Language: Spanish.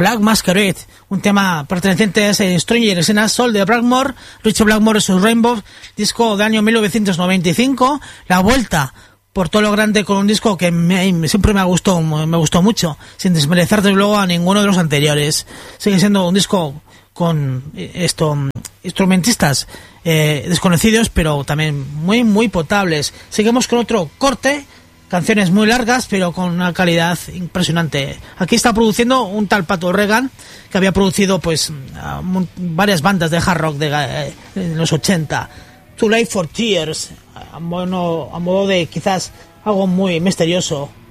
Black Masquerade, un tema perteneciente a ese Stranger in a Soul de Blackmore, Richard Blackmore y sus Rainbow, disco del año 1995, la vuelta por todo lo grande con un disco que siempre me gustó mucho, sin desmerecer desde luego a ninguno de los anteriores. Sigue siendo un disco con instrumentistas desconocidos, pero también muy muy potables. Seguimos con otro corte, canciones muy largas pero con una calidad impresionante. Aquí está produciendo un tal Pato Regan, que había producido pues varias bandas de hard rock de los 80. Too Late for Tears, a modo de quizás algo muy misterioso.